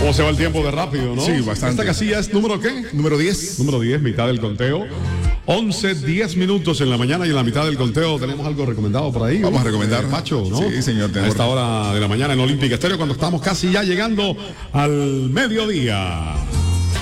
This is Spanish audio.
¿Cómo se va el tiempo de rápido, no? Sí, bastante. ¿Esta casilla es número qué? Número 10. Número 10, mitad del conteo. 10 minutos en la mañana y en la mitad del conteo tenemos algo recomendado por ahí. Vamos a recomendar. Pacho, ¿no? Sí, señor. A esta hora de la mañana en Olímpica Estéreo, cuando estamos casi ya llegando al mediodía.